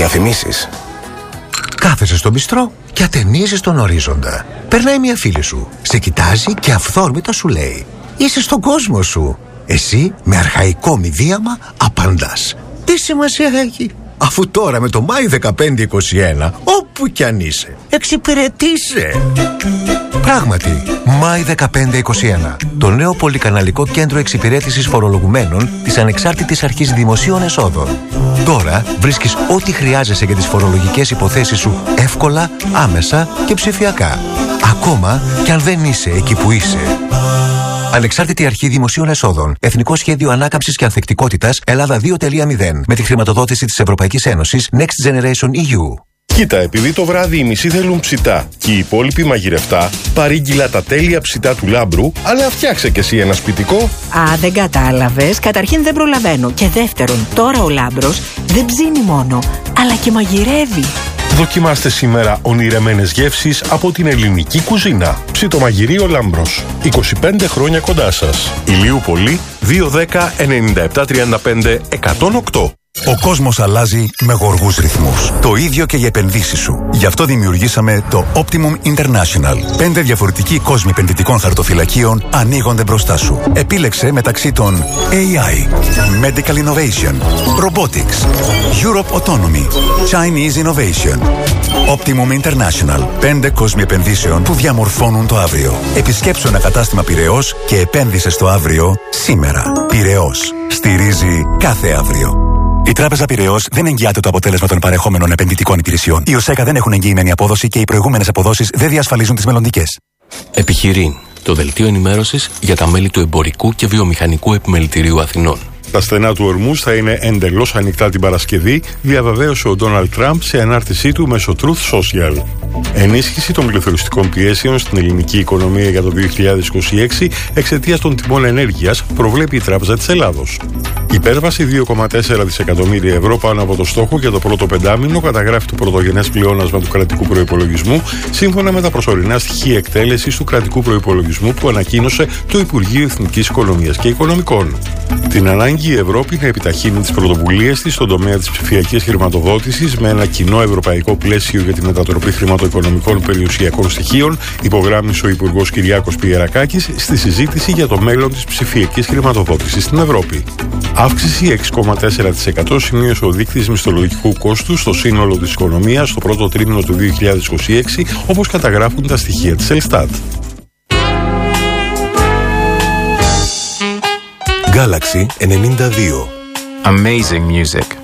Διαφημίσεις. Κάθεσαι στο μπιστρό και ατενίζεις τον ορίζοντα. Περνάει μια φίλη σου, σε κοιτάζει και αυθόρμητα σου λέει: είσαι στον κόσμο σου. Εσύ με αρχαϊκό μηδίαμα απαντάς: τι σημασία έχει, αφού τώρα με το Μάη 1521 όπου κι αν είσαι εξυπηρετείσαι. Πράγματι, Μάη 1521, το νέο πολυκαναλικό κέντρο εξυπηρέτησης φορολογουμένων της Ανεξάρτητης Αρχής Δημοσίων Εσόδων. Τώρα βρίσκεις ό,τι χρειάζεσαι για τις φορολογικές υποθέσεις σου εύκολα, άμεσα και ψηφιακά. Ακόμα κι αν δεν είσαι εκεί που είσαι. Ανεξάρτητη Αρχή Δημοσίων Εσόδων. Εθνικό Σχέδιο Ανάκαμψης και Ανθεκτικότητας Ελλάδα 2.0. Με τη χρηματοδότηση της Ευρωπαϊκής Ένωσης Next Generation EU. Κοίτα, επειδή το βράδυ οι μισοί θέλουν ψητά και οι υπόλοιποι μαγειρευτά, παρήγγειλα τα τέλεια ψητά του Λάμπρου, αλλά φτιάξε κι εσύ ένα σπιτικό. Α, δεν κατάλαβες. Καταρχήν δεν προλαβαίνω. Και δεύτερον, τώρα ο Λάμπρος δεν ψήνει μόνο, αλλά και μαγειρεύει. Δοκιμάστε σήμερα ονειρεμένες γεύσεις από την ελληνική κουζίνα. Ψητομαγειρίο Λάμπρος. 25 χρόνια κοντά σας. Ηλίου Πολύ, 210 97 35 108. Ο κόσμος αλλάζει με γοργούς ρυθμούς. Το ίδιο και οι επενδύσεις σου. Γι' αυτό δημιουργήσαμε το Optimum International. 5 διαφορετικοί κόσμοι επενδυτικών χαρτοφυλακίων ανοίγονται μπροστά σου. Επίλεξε μεταξύ των AI, Medical Innovation, Robotics, Europe Autonomy, Chinese Innovation. Optimum International. 5 κόσμοι επενδύσεων που διαμορφώνουν το αύριο. Επισκέψου ένα κατάστημα Πειραιώς και επένδυσε στο αύριο σήμερα. Πειραιώς. Στηρίζει κάθε αύριο. Η Τράπεζα Πειραιώς δεν εγγυάται το αποτέλεσμα των παρεχόμενων επενδυτικών υπηρεσιών. Οι ΟΣΕΚΑ δεν έχουν εγγυημένη απόδοση και οι προηγούμενες αποδόσεις δεν διασφαλίζουν τις μελλοντικές. Επιχειρήν, το δελτίο ενημέρωσης για τα μέλη του Εμπορικού και Βιομηχανικού Επιμελητηρίου Αθηνών. Τα στενά του Ορμούζ θα είναι εντελώς ανοιχτά την Παρασκευή, διαβεβαίωσε ο Ντόναλντ Τραμπ σε ανάρτησή του μέσω Truth Social. Ενίσχυση των πληθωριστικών πιέσεων στην ελληνική οικονομία για το 2026 εξαιτίας των τιμών ενέργειας, προβλέπει η Τράπεζα της Ελλάδος. Υπέρβαση 2,4 δισεκατομμύρια ευρώ πάνω από το στόχο για το πρώτο πεντάμινο καταγράφει το πρωτογενές πλεόνασμα του κρατικού προϋπολογισμού, σύμφωνα με τα προσωρινά στοιχεία εκτέλεσης του κρατικού προϋπολογισμού που ανακοίνωσε το Υπουργείο Εθνικής Οικονομίας και Οικονομικών. Την ανάγκη η Ευρώπη να επιταχύνει τις πρωτοβουλίες της στον τομέα της ψηφιακής χρηματοδότησης με ένα κοινό ευρωπαϊκό πλαίσιο για τη μετατροπή χρηματοοικονομικών περιουσιακών στοιχείων, υπογράμμισε ο Υπουργός Κυριάκος Πιερακάκης στη συζήτηση για το μέλλον της ψηφιακής χρηματοδότησης στην Ευρώπη. Αύξηση 6,4% σημείωσε ο δείκτης μισθολογικού κόστους στο σύνολο της οικονομίας στο πρώτο τρίμηνο του 2026, όπως καταγράφουν τα στοιχεία της Ελστάτ. Galaxy 92. Amazing music.